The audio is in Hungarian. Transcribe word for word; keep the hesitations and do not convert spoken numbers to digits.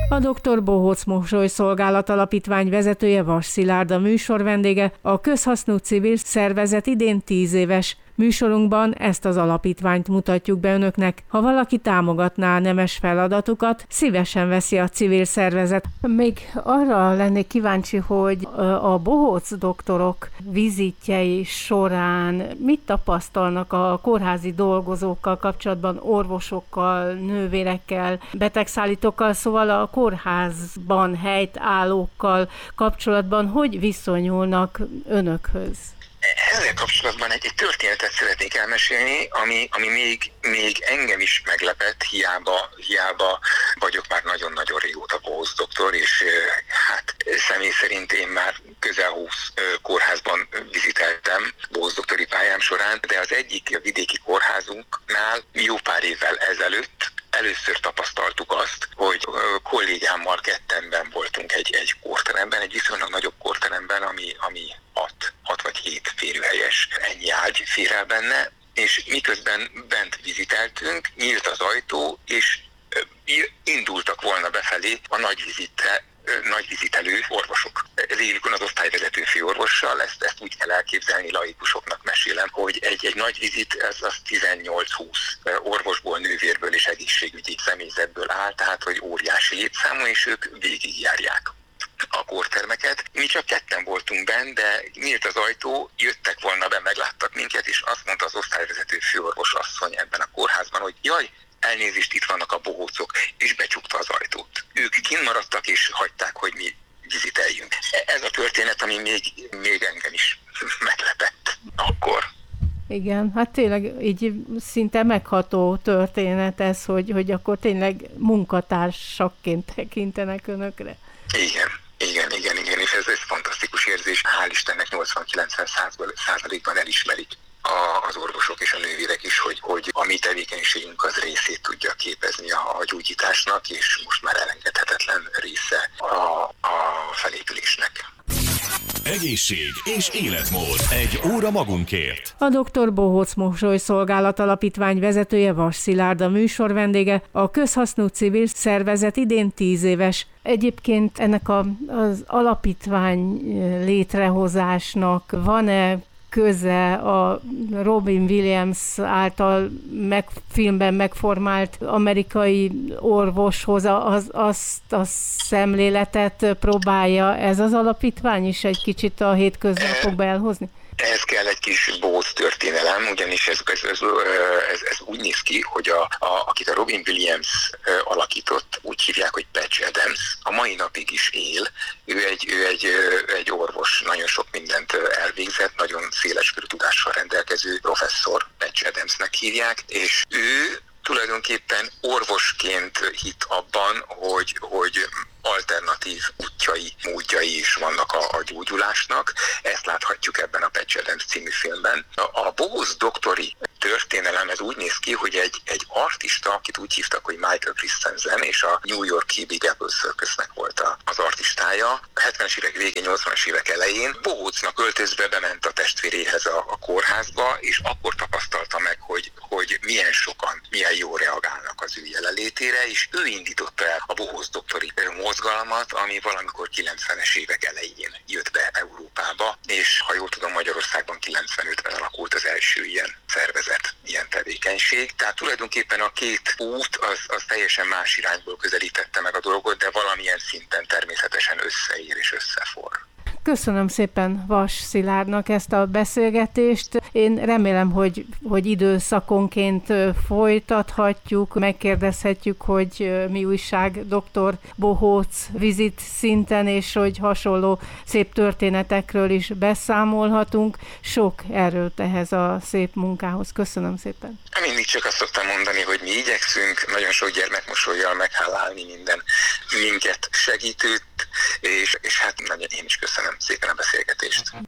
A doktor Bohóc Mosolyszolgálat Alapítvány vezetője, Vas Szilárd a műsor vendége, a közhasznú civil szervezet idén tíz éves. Műsorunkban ezt az alapítványt mutatjuk be önöknek. Ha valaki támogatná a nemes feladatukat, szívesen veszi a civil szervezet. Még arra lennék kíváncsi, hogy a bohóc doktorok vizitjei során mit tapasztalnak a kórházi dolgozókkal kapcsolatban, orvosokkal, nővérekkel, betegszállítókkal, szóval a kórházban helyt állókkal kapcsolatban, hogy viszonyulnak önökhöz? Ezzel kapcsolatban egy, egy történetet szeretnék elmesélni, ami, ami még, még engem is meglepett, hiába, hiába vagyok már nagyon-nagyon régóta bohóc doktor, és hát személy szerint én már közel húsz kórházban viziteltem bohóc doktori pályám során, de az egyik vidéki kórházunknál jó pár évvel ezelőtt először tapasztaltuk azt, hogy kollégámmal kettenben voltunk egy, egy kórteremben, egy viszonylag nagyobb kórteremben, ami, ami hat, hat vagy hét férőhelyes, ennyi ágy fér el benne, és miközben bent viziteltünk, nyílt az ajtó, és indultak volna befelé a nagy vizitre, nagy vizitelő orvosok. Rélikon az osztályvezető főorvossal, ezt, ezt úgy kell elképzelni, laikusoknak mesélem, hogy egy, egy nagy vizit, ez az tizennyolc-húsz orvosból, nővérből és egészségügyi személyzetből áll, tehát hogy óriási létszámú, és ők végigjárják a kórtermeket. Mi csak ketten voltunk benn, de nyílt az ajtó, jöttek volna be, megláttak minket, és azt mondta az osztályvezető főorvos asszony ebben a kórházban, hogy jaj, elnézést, itt vannak a bohócok, és becsukta az ajtót. Ők kint maradtak, és hagyták, hogy mi viziteljünk. Ez a történet, ami még, még engem is meglepett akkor. Igen, hát tényleg így szinte megható történet ez, hogy, hogy akkor tényleg munkatársakként tekintenek önökre. Igen, igen, igen, igen, és ez egy fantasztikus érzés. Hál' Istennek nyolcvan-kilencven százalékban elismerik az orvosok és a nővérek is, hogy, hogy a mi tevékenységünk az részét tudja képezni a, a gyógyításnak, és most már elengedhetetlen része a, a felépülésnek. Egészség és életmód. Egy óra magunkért. A doktor Bohóc Mosolyszolgálat Alapítvány vezetője, Vas Szilárd a műsor vendége, a közhasznú civil szervezet idén tíz éves. Egyébként ennek a, az alapítvány létrehozásnak van-e köze a Robin Williams által meg, filmben megformált amerikai orvoshoz, az, azt a szemléletet próbálja ez az alapítvány is egy kicsit a hétköznapokba elhozni? Ehhez kell egy kis bohóc történelem, ugyanis ez, ez, ez, ez, ez úgy néz ki, hogy a, a, akit a Robin Williams alakított, úgy hívják, hogy Patch Adams, a mai napig is él. Ő egy, ő egy, egy orvos, nagyon sok mindent elvégzett, nagyon széleskörű tudással rendelkező professzor, Patch Adamsnek hívják, és ő tulajdonképpen orvosként hitt abban, hogy, hogy alternatív útjai, módjai is vannak a, a gyógyulásnak. Ezt láthatjuk ebben a Patch Adams című filmben. A, a bohóc doktori történelem ez úgy néz ki, hogy egy, egy artista, akit úgy hívtak, hogy Michael Christensen, és a New York-i Big Apple Circusnek volt a, az artistája. A hetvenes évek végén, nyolcvanas évek elején bohócnak öltözve bement a testvéréhez a, a kórházba, és akkor tapasztalta meg, hogy, hogy milyen sokan, milyen jól reagálnak az ő jelenlétére, és ő indította el a bohóc doktori mozgalmat, ami valamikor kilencvenes évek elején jött be Európába, és ha jól tudom, Magyarországban kilencvenötben alakult az első ilyen szervezet, ilyen tevékenység. Tehát tulajdonképpen a két út az, az teljesen más irányból közelítette meg a dolgot, de valamilyen szinten természetesen összeér és összeforr. Köszönöm szépen Vas Szilárdnak ezt a beszélgetést. Én remélem, hogy, hogy időszakonként folytathatjuk, megkérdezhetjük, hogy mi újság doktor Bohóc vizit szinten, és hogy hasonló szép történetekről is beszámolhatunk. Sok erőt ehhez a szép munkához. Köszönöm szépen. Mindig csak azt szoktam mondani, hogy mi igyekszünk nagyon sok gyermekmosollyal meghálálni minden minket segítőt, és, és hát nagyon én is köszönöm szépen a beszélgetést.